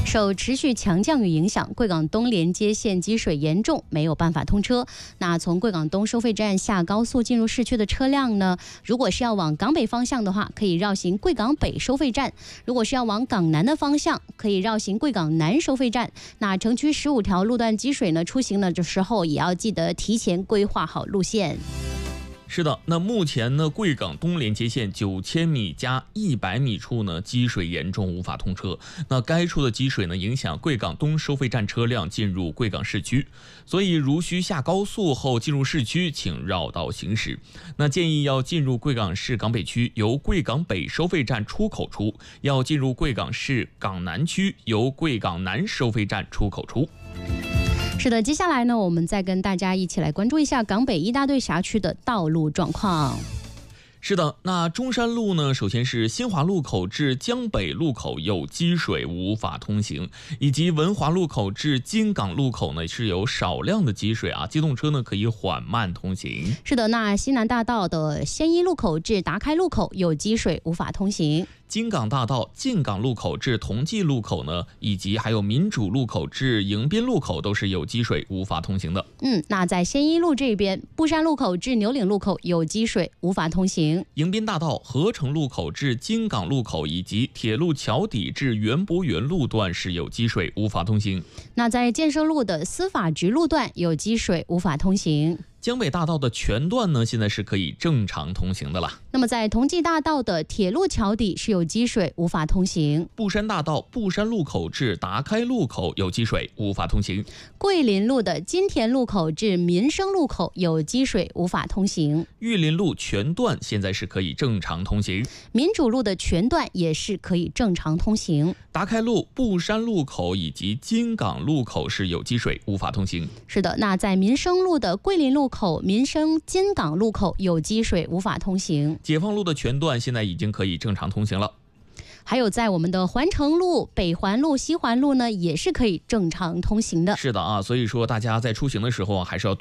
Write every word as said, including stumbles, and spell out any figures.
受持续强降雨影响，贵港东连接线积水严重，没有办法通车。那从贵港东收费站下高速进入市区的车辆呢，如果是要往港北方向的话，可以绕行贵港北收费站；如果是要往港南的方向，可以绕行贵港南收费站。那城区十五条路段积水呢，出行的时候也要记得提前规划好路线。 是的，那目前呢，贵港东连接线九千米加一百米处呢，积水严重，无法通车。那该处的积水呢，影响贵港东收费站车辆进入贵港市区，所以如需下高速后进入市区，请绕道行驶。那建议要进入贵港市港北区，由贵港北收费站出口出；要进入贵港市港南区，由贵港南收费站出口出。 是的，接下来呢，我们再跟大家一起来关注一下港北一大队辖区的道路状况。 是的，那中山路呢，首先是新华路口至江北路口有积水，无法通行，以及文华路口至金港路口呢是有少量的积水啊，机动车呢可以缓慢通行。 是的，那西南大道的先一路口至达开路口有积水，无法通行。 金港大道进港路口至同济路口呢，以及还有民主路口至迎宾路口都是有积水，无法通行的。 嗯，那在先一路这边，布山路口至牛岭路口有积水，无法通行。 迎宾大道合成路口至金港路口以及铁路桥底至园博园路段是有积水，无法通行。 那在建设路的司法局路段有积水，无法通行。 江北大道的全段呢，现在是可以正常通行的了。 那么在同济大道的铁路桥底是有积水，无法通行。 布山大道布山路口至达开路口有积水，无法通行。 桂林路的金田路口至民生路口有积水，无法通行。 玉林路全段现在是可以正常通行。 民主路的全段也是可以正常通行。 达开路布山路口以及金港路口是有积水，无法通行。 是的，那在民生路的桂林路口、民生金港路口有积水，无法通行。 解放路的全段现在已经可以正常通行了。 还有在我们的环城路、北环路、西环路呢，也是可以正常通行的。 是的啊，所以说大家在出行的时候还是要